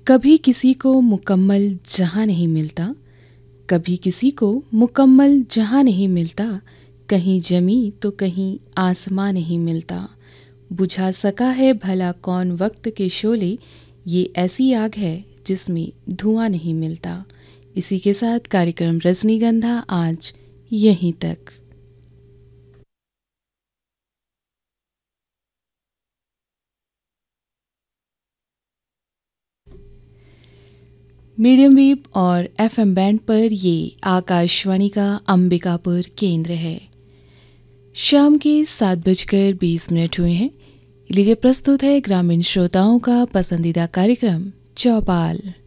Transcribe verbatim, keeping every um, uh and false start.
कभी किसी को मुकम्मल जहां नहीं मिलता, कभी किसी को मुकम्मल जहां नहीं मिलता, कहीं जमी तो कहीं आसमां नहीं मिलता। बुझा सका है भला कौन वक्त के शोले, ये ऐसी आग है जिसमें धुआं नहीं मिलता। इसी के साथ कार्यक्रम रजनीगंधा आज यहीं तक। मीडियम वेव और एफएम बैंड पर ये आकाशवाणी का अंबिकापुर केंद्र है। शाम के सात बजकर बीस मिनट हुए हैं। लीजिए प्रस्तुत है ग्रामीण श्रोताओं का पसंदीदा कार्यक्रम चौपाल।